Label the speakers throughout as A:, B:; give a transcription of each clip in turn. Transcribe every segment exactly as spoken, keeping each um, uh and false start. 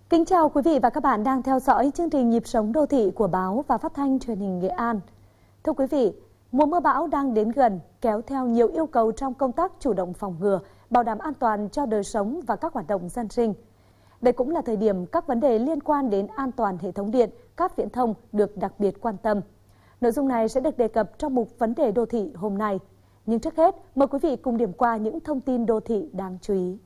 A: Kính chào quý vị và các bạn đang theo dõi chương trình Nhịp sống đô thị của báo và phát thanh truyền hình Nghệ An. Thưa quý vị, mùa mưa bão đang đến gần, kéo theo nhiều yêu cầu trong công tác chủ động phòng ngừa, bảo đảm an toàn cho đời sống và các hoạt động dân sinh. Đây cũng là thời điểm các vấn đề liên quan đến an toàn hệ thống điện, các viễn thông được đặc biệt quan tâm. Nội dung này sẽ được đề cập trong mục vấn đề đô thị hôm nay. Nhưng trước hết, mời quý vị cùng điểm qua những thông tin đô thị đáng chú ý.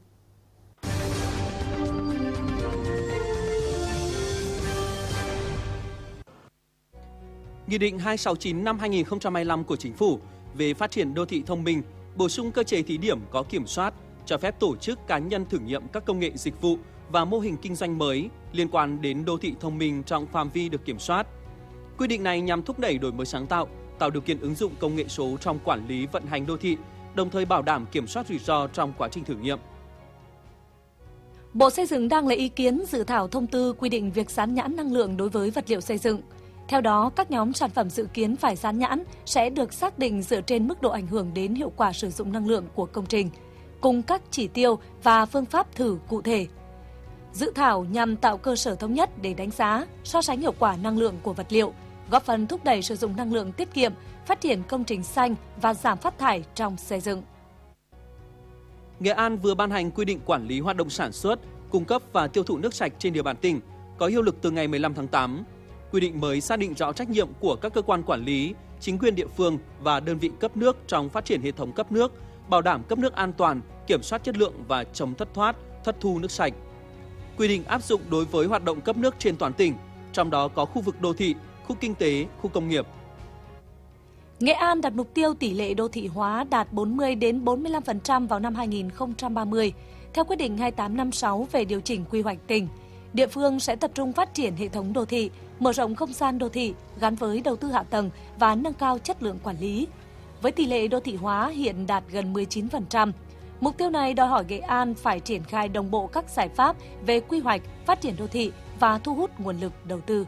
B: Nghị định hai trăm sáu mươi chín năm hai nghìn không trăm hai mươi lăm của Chính phủ về phát triển đô thị thông minh bổ sung cơ chế thí điểm có kiểm soát, cho phép tổ chức cá nhân thử nghiệm các công nghệ dịch vụ và mô hình kinh doanh mới liên quan đến đô thị thông minh trong phạm vi được kiểm soát. Quy định này nhằm thúc đẩy đổi mới sáng tạo, tạo điều kiện ứng dụng công nghệ số trong quản lý vận hành đô thị, đồng thời bảo đảm kiểm soát rủi ro trong quá trình thử nghiệm.
C: Bộ Xây dựng đang lấy ý kiến dự thảo thông tư quy định việc dán nhãn năng lượng đối với vật liệu xây dựng. Theo đó, các nhóm sản phẩm dự kiến phải dán nhãn sẽ được xác định dựa trên mức độ ảnh hưởng đến hiệu quả sử dụng năng lượng của công trình, cùng các chỉ tiêu và phương pháp thử cụ thể. Dự thảo nhằm tạo cơ sở thống nhất để đánh giá, so sánh hiệu quả năng lượng của vật liệu, góp phần thúc đẩy sử dụng năng lượng tiết kiệm, phát triển công trình xanh và giảm phát thải trong xây dựng.
B: Nghệ An vừa ban hành quy định quản lý hoạt động sản xuất, cung cấp và tiêu thụ nước sạch trên địa bàn tỉnh, có hiệu lực từ ngày mười lăm tháng tám. Quy định mới xác định rõ trách nhiệm của các cơ quan quản lý, chính quyền địa phương và đơn vị cấp nước trong phát triển hệ thống cấp nước, bảo đảm cấp nước an toàn, kiểm soát chất lượng và chống thất thoát, thất thu nước sạch. Quy định áp dụng đối với hoạt động cấp nước trên toàn tỉnh, trong đó có khu vực đô thị, khu kinh tế, khu công nghiệp.
C: Nghệ An đặt mục tiêu tỷ lệ đô thị hóa đạt bốn mươi đến bốn mươi lăm phần trăm vào năm hai nghìn không trăm ba mươi. Theo quyết định hai tám năm sáu về điều chỉnh quy hoạch tỉnh, địa phương sẽ tập trung phát triển hệ thống đô thị, mở rộng không gian đô thị gắn với đầu tư hạ tầng và nâng cao chất lượng quản lý. Với tỷ lệ đô thị hóa hiện đạt gần mười chín phần trăm, mục tiêu này đòi hỏi Nghệ An phải triển khai đồng bộ các giải pháp về quy hoạch, phát triển đô thị và thu hút nguồn lực đầu tư.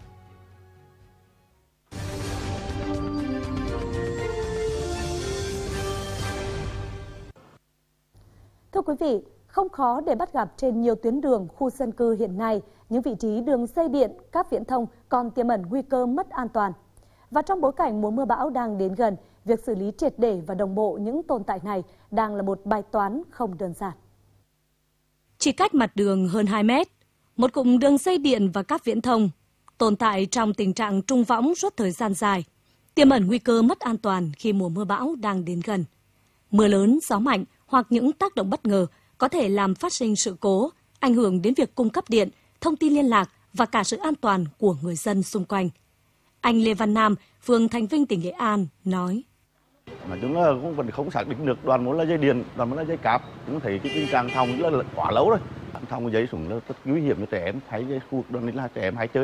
A: Thưa quý vị, không khó để bắt gặp trên nhiều tuyến đường, khu dân cư hiện nay, những vị trí đường dây điện, cáp viễn thông còn tiềm ẩn nguy cơ mất an toàn. Và trong bối cảnh mùa mưa bão đang đến gần, việc xử lý triệt để và đồng bộ những tồn tại này đang là một bài toán không đơn giản.
C: Chỉ cách mặt đường hơn hai mét, một cụm đường dây điện và cáp viễn thông tồn tại trong tình trạng trung võng suốt thời gian dài, tiềm ẩn nguy cơ mất an toàn khi mùa mưa bão đang đến gần. Mưa lớn, gió mạnh hoặc những tác động bất ngờ có thể làm phát sinh sự cố, ảnh hưởng đến việc cung cấp điện, thông tin liên lạc và cả sự an toàn của người dân xung quanh. Anh Lê Văn Nam, phường Thành Vinh, tỉnh Nghệ An nói:
D: Mà chúng cũng vẫn không xác định được đoàn muốn là dây điện, đoàn muốn là dây cáp. Chúng thấy cái tình trạng thòng là quá lâu rồi. Thòng dây súng là rất nguy hiểm cho trẻ em, thấy cái khu vực đó là trẻ em hay chơi.